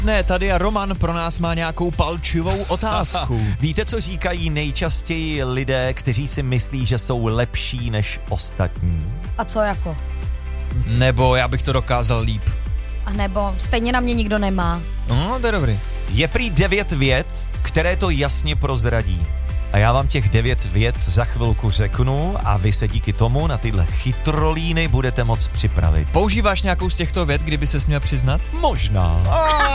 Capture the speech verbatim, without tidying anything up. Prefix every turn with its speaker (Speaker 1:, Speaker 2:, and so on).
Speaker 1: Ne, tady a Roman pro nás má nějakou palčivou otázku.
Speaker 2: Víte, co říkají nejčastěji lidé, kteří si myslí, že jsou lepší než ostatní?
Speaker 3: A co jako?
Speaker 1: Nebo já bych to dokázal líp.
Speaker 3: A nebo stejně na mě nikdo nemá.
Speaker 1: No, to je dobrý.
Speaker 2: Je prý devět vět, které to jasně prozradí. A já vám těch devět vět za chvilku řeknu a vy se díky tomu na tyhle chytrolíny budete moc připravit.
Speaker 1: Používáš nějakou z těchto vět, kdyby ses měl přiznat?
Speaker 2: Možná.